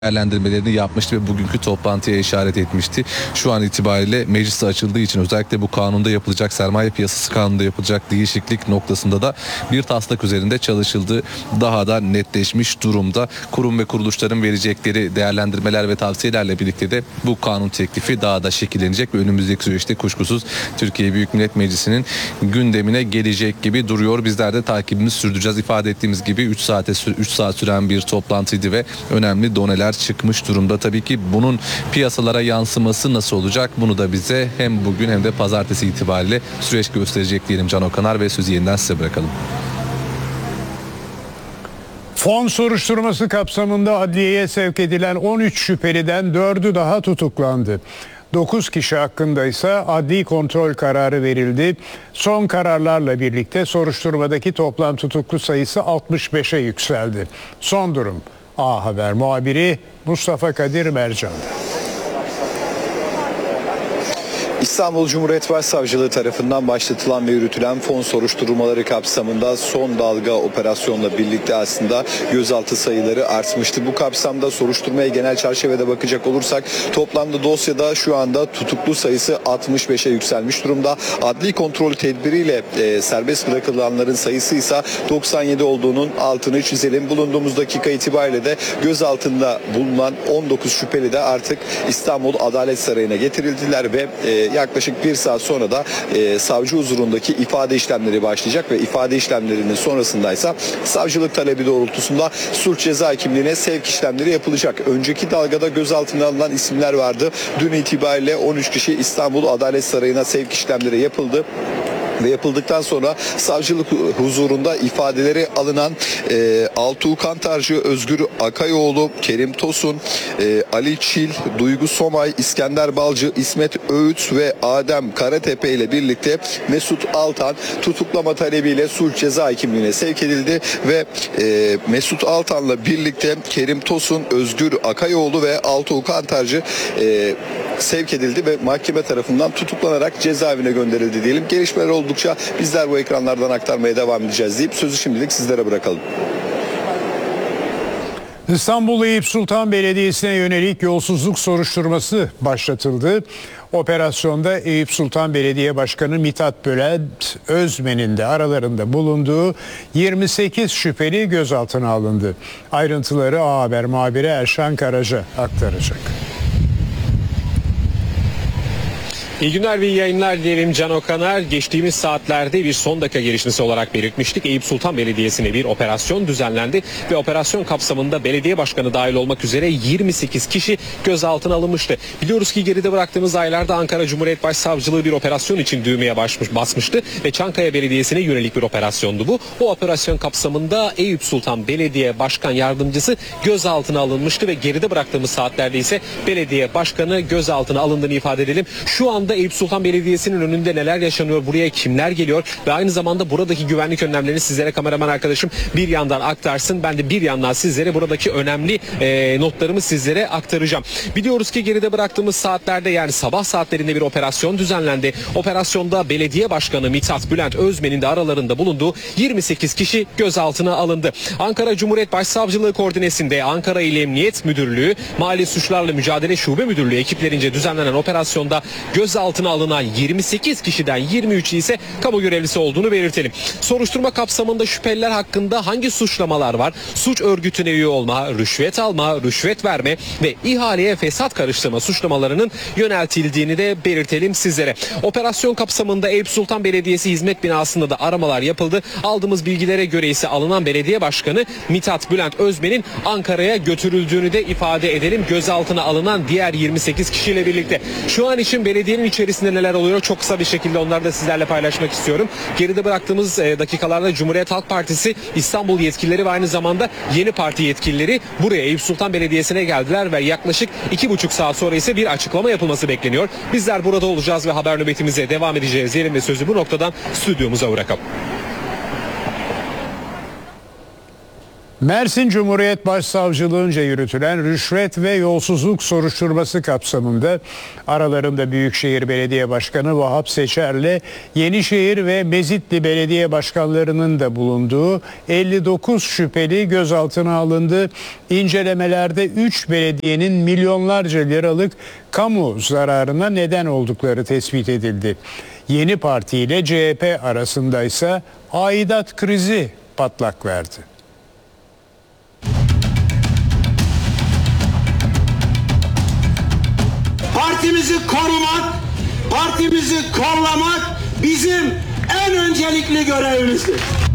değerlendirmelerini yapmıştı ve bugünkü toplantıya işaret etmişti. Şu an itibariyle meclis açıldığı için özellikle bu kanunda yapılacak, sermaye piyasası kanununda yapılacak değişiklik noktasında da bir taslak üzerinde çalışıldığı daha da netleşmiş durumda. Kurum ve kuruluşların verecekleri değerlendirmeler ve tavsiyelerle birlikte de bu kanun teklifi daha da şekillenecek ve önümüzdeki süreçte kuşkusuz Türkiye Büyük Millet Meclisi'nin gündemine gelecek gibi duruyor. Bizler de takibimizi sürdüreceğiz. İfade ettiğimiz gibi 3 saat süren bir toplantıydı ve önemli doneler çıkmış durumda. Tabii ki bunun piyasalara yansıması nasıl olacak? Bunu da bize hem bugün hem de pazartesi itibariyle süreç gösterecek diyelim Can Okanar ve sözü yeniden size bırakalım. Fon soruşturması kapsamında adliyeye sevk edilen 13 şüpheliden 4'ü daha tutuklandı. 9 kişi hakkında ise adli kontrol kararı verildi. Son kararlarla birlikte soruşturmadaki toplam tutuklu sayısı 65'e yükseldi. Son durum A Haber muhabiri Mustafa Kadir Mercan'da. İstanbul Cumhuriyet Başsavcılığı tarafından başlatılan ve yürütülen fon soruşturmaları kapsamında son dalga operasyonla birlikte aslında gözaltı sayıları artmıştı. Bu kapsamda soruşturmaya genel çerçevede bakacak olursak toplamda dosyada şu anda tutuklu sayısı 65'e yükselmiş durumda. Adli kontrol tedbiriyle serbest bırakılanların sayısı ise 97 olduğunun altını çizelim. Bulunduğumuz dakika itibariyle de gözaltında bulunan 19 şüpheli de artık İstanbul Adalet Sarayı'na getirildiler ve yaklaşık bir saat sonra da savcı huzurundaki ifade işlemleri başlayacak ve ifade işlemlerinin sonrasındaysa savcılık talebi doğrultusunda suç ceza kimliğine sevk işlemleri yapılacak. Önceki dalgada gözaltına alınan isimler vardı. Dün itibariyle 13 kişi İstanbul Adalet Sarayı'na sevk işlemleri yapıldı. Ve yapıldıktan sonra savcılık huzurunda ifadeleri alınan Altuğ Kantarcı, Özgür Akayoğlu, Kerim Tosun, Ali Çil, Duygu Somay, İskender Balcı, İsmet Öğüt ve Adem Karatepe ile birlikte Mesut Altan tutuklama talebiyle sulh ceza kimliğine sevk edildi ve Mesut Altan'la birlikte Kerim Tosun, Özgür Akayoğlu ve Altuğ Kantarcı sevk edildi ve mahkeme tarafından tutuklanarak cezaevine gönderildi diyelim. Gelişmeler oldukça bizler bu ekranlardan aktarmaya devam edeceğiz deyip sözü şimdilik sizlere bırakalım. İstanbul Eyüp Sultan Belediyesi'ne yönelik yolsuzluk soruşturması başlatıldı. Operasyonda Eyüp Sultan Belediye Başkanı Mithat Bülent Özmen'in de aralarında bulunduğu 28 şüpheli gözaltına alındı. Ayrıntıları A Haber muhabiri Erşan Karaca aktaracak. İyi günler ve iyi yayınlar diyelim Can Okanar. Geçtiğimiz saatlerde bir son dakika gelişmesi olarak belirtmiştik. Eyüp Sultan Belediyesi'ne bir operasyon düzenlendi ve operasyon kapsamında belediye başkanı dahil olmak üzere 28 kişi gözaltına alınmıştı. Biliyoruz ki geride bıraktığımız aylarda Ankara Cumhuriyet Başsavcılığı bir operasyon için düğmeye basmıştı ve Çankaya Belediyesi'ne yönelik bir operasyondu bu. O operasyon kapsamında Eyüp Sultan Belediye Başkan Yardımcısı gözaltına alınmıştı ve geride bıraktığımız saatlerde ise belediye başkanı gözaltına alındığını ifade edelim. Şu anda Eyüp Sultan Belediyesi'nin önünde neler yaşanıyor, buraya kimler geliyor ve aynı zamanda buradaki güvenlik önlemlerini sizlere kameraman arkadaşım bir yandan aktarsın. Ben de bir yandan sizlere buradaki önemli notlarımı sizlere aktaracağım. Biliyoruz ki geride bıraktığımız saatlerde yani sabah saatlerinde bir operasyon düzenlendi. Operasyonda belediye başkanı Mithat Bülent Özmen'in de aralarında bulunduğu 28 kişi gözaltına alındı. Ankara Cumhuriyet Başsavcılığı koordinesinde Ankara İl Emniyet Müdürlüğü, Mali Suçlarla Mücadele Şube Müdürlüğü ekiplerince düzenlenen operasyonda gözaltına alınan 28 kişiden 23'ü ise kamu görevlisi olduğunu belirtelim. Soruşturma kapsamında şüpheliler hakkında hangi suçlamalar var? Suç örgütüne üye olma, rüşvet alma, rüşvet verme ve ihaleye fesat karıştırma suçlamalarının yöneltildiğini de belirtelim sizlere. Operasyon kapsamında Eyüp Sultan Belediyesi hizmet binasında da aramalar yapıldı. Aldığımız bilgilere göre ise alınan belediye başkanı Mithat Bülent Özmen'in Ankara'ya götürüldüğünü de ifade edelim. Gözaltına alınan diğer 28 kişiyle birlikte. Şu an için belediyenin içerisinde neler oluyor? Çok kısa bir şekilde onları da sizlerle paylaşmak istiyorum. Geride bıraktığımız dakikalarda Cumhuriyet Halk Partisi İstanbul yetkilileri ve aynı zamanda Yeni Parti yetkilileri buraya Eyüp Sultan Belediyesi'ne geldiler ve yaklaşık 2,5 saat sonra ise bir açıklama yapılması bekleniyor. Bizler burada olacağız ve haber nöbetimize devam edeceğiz diyelim ve sözü bu noktadan stüdyomuza bırakalım. Mersin Cumhuriyet Başsavcılığınca yürütülen rüşvet ve yolsuzluk soruşturması kapsamında aralarında Büyükşehir Belediye Başkanı Vahap Seçer'le Yenişehir ve Mezitli Belediye Başkanlarının da bulunduğu 59 şüpheli gözaltına alındı. İncelemelerde 3 belediyenin milyonlarca liralık kamu zararına neden oldukları tespit edildi. Yeni Parti ile CHP arasında ise aidat krizi patlak verdi. Partimizi korumak, partimizi kollamak bizim en öncelikli görevimizdir.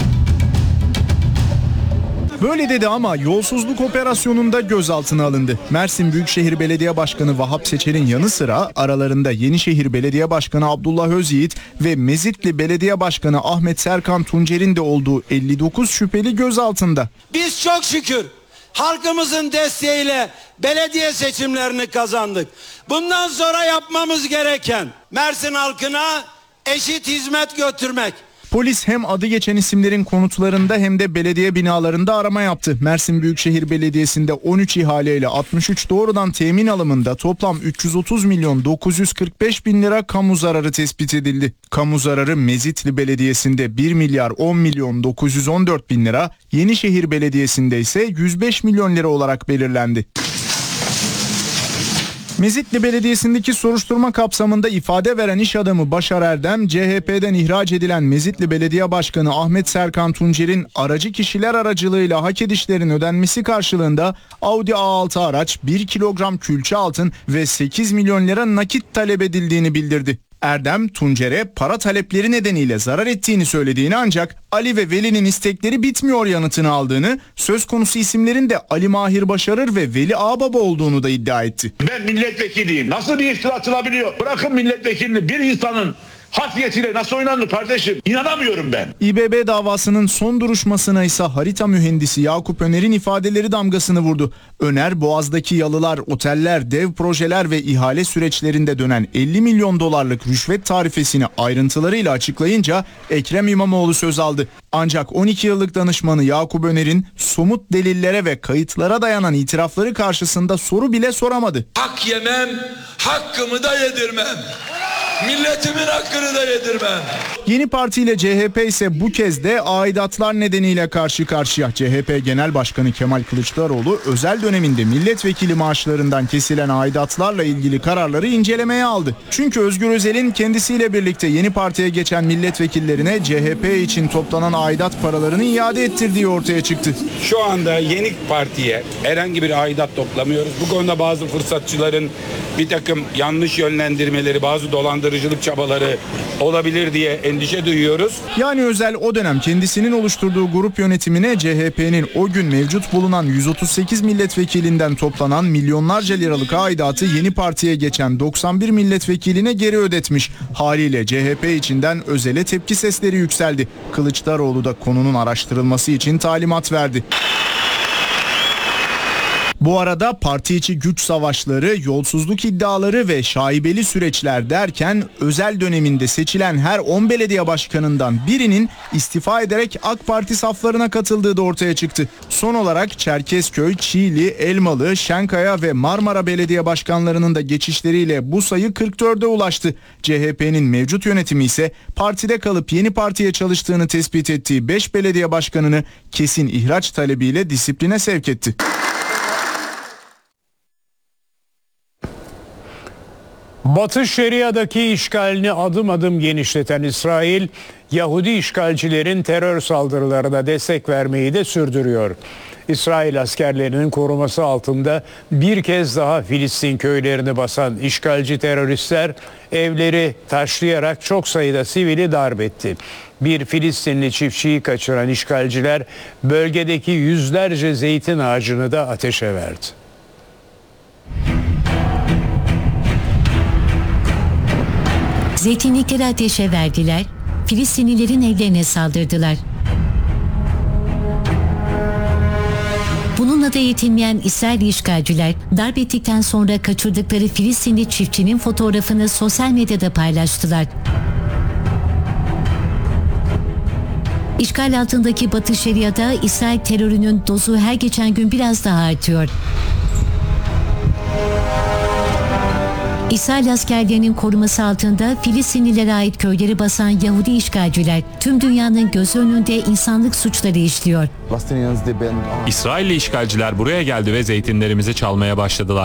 Böyle dedi ama yolsuzluk operasyonunda gözaltına alındı. Mersin Büyükşehir Belediye Başkanı Vahap Seçer'in yanı sıra aralarında Yenişehir Belediye Başkanı Abdullah Özyiğit ve Mezitli Belediye Başkanı Ahmet Serkan Tuncer'in de olduğu 59 şüpheli gözaltında. Biz çok şükür halkımızın desteğiyle belediye seçimlerini kazandık. Bundan sonra yapmamız gereken Mersin halkına eşit hizmet götürmek. Polis hem adı geçen isimlerin konutlarında hem de belediye binalarında arama yaptı. Mersin Büyükşehir Belediyesi'nde 13 ihaleyle 63 doğrudan temin alımında toplam 330 milyon 945 bin lira kamu zararı tespit edildi. Kamu zararı Mezitli Belediyesi'nde 1 milyar 10 milyon 914 bin lira, Yenişehir Belediyesi'nde ise 105 milyon lira olarak belirlendi. Mezitli Belediyesi'ndeki soruşturma kapsamında ifade veren iş adamı Başar Erdem, CHP'den ihraç edilen Mezitli Belediye Başkanı Ahmet Serkan Tuncer'in aracı kişiler aracılığıyla hak edişlerin ödenmesi karşılığında Audi A6 araç, 1 kilogram külçe altın ve 8 milyon lira nakit talep edildiğini bildirdi. Erdem, Tuncer'e para talepleri nedeniyle zarar ettiğini söylediğini ancak Ali ve Veli'nin istekleri bitmiyor yanıtını aldığını, söz konusu isimlerin de Ali Mahir Başarır ve Veli Ağbaba olduğunu da iddia etti. Ben milletvekiliyim. Nasıl bir iftira atılabiliyor? Bırakın milletvekilini, bir insanın hasiyetiyle nasıl oynanır kardeşim? İnanamıyorum ben. İBB davasının son duruşmasına ise harita mühendisi Yakup Öner'in ifadeleri damgasını vurdu. Öner, Boğaz'daki yalılar, oteller, dev projeler ve ihale süreçlerinde dönen 50 milyon dolarlık rüşvet tarifesini ayrıntılarıyla açıklayınca Ekrem İmamoğlu söz aldı. Ancak 12 yıllık danışmanı Yakup Öner'in somut delillere ve kayıtlara dayanan itirafları karşısında soru bile soramadı. Hak yemem, hakkımı da yedirmem. Milletimin hakkını da yedirmem. Yeni Parti ile CHP ise bu kez de aidatlar nedeniyle karşı karşıya. CHP Genel Başkanı Kemal Kılıçdaroğlu özel döneminde milletvekili maaşlarından kesilen aidatlarla ilgili kararları incelemeye aldı. Çünkü Özgür Özel'in kendisiyle birlikte Yeni Parti'ye geçen milletvekillerine CHP için toplanan aidat paralarını iade ettirdiği ortaya çıktı. Şu anda Yeni Parti'ye herhangi bir aidat toplamıyoruz. Bu konuda bazı fırsatçıların bir takım yanlış yönlendirmeleri, bazı dolandırıcılık çabaları olabilir diye endişe duyuyoruz. Yani Özel o dönem kendisinin oluşturduğu grup yönetimine CHP'nin o gün mevcut bulunan 138 milletvekilinden toplanan milyonlarca liralık aidatı Yeni Parti'ye geçen 91 milletvekiline geri ödetmiş. Haliyle CHP içinden Özel'e tepki sesleri yükseldi. Kılıçdaroğlu da konunun araştırılması için talimat verdi. Bu arada parti içi güç savaşları, yolsuzluk iddiaları ve şaibeli süreçler derken Özel döneminde seçilen her 10 belediye başkanından birinin istifa ederek AK Parti saflarına katıldığı da ortaya çıktı. Son olarak Çerkezköy, Çiğli, Elmalı, Şenkaya ve Marmara belediye başkanlarının da geçişleriyle bu sayı 44'e ulaştı. CHP'nin mevcut yönetimi ise partide kalıp Yeni Parti'ye çalıştığını tespit ettiği 5 belediye başkanını kesin ihraç talebiyle disipline sevk etti. Batı Şeria'daki işgalini adım adım genişleten İsrail, Yahudi işgalcilerin terör saldırılarına destek vermeyi de sürdürüyor. İsrail askerlerinin koruması altında bir kez daha Filistin köylerini basan işgalci teröristler evleri taşlayarak çok sayıda sivili darp etti. Bir Filistinli çiftçiyi kaçıran işgalciler bölgedeki yüzlerce zeytin ağacını da ateşe verdi. Zeytinlikleri ateşe verdiler, Filistinlilerin evlerine saldırdılar. Bununla da yetinmeyen İsrail işgalciler darp ettikten sonra kaçırdıkları Filistinli çiftçinin fotoğrafını sosyal medyada paylaştılar. İşgal altındaki Batı Şeria'da İsrail terörünün dozu her geçen gün biraz daha artıyor. İsrail askerlerinin koruması altında Filistinlilere ait köyleri basan Yahudi işgalciler tüm dünyanın gözü önünde insanlık suçları işliyor. İsrailli işgalciler buraya geldi ve zeytinlerimizi çalmaya başladılar.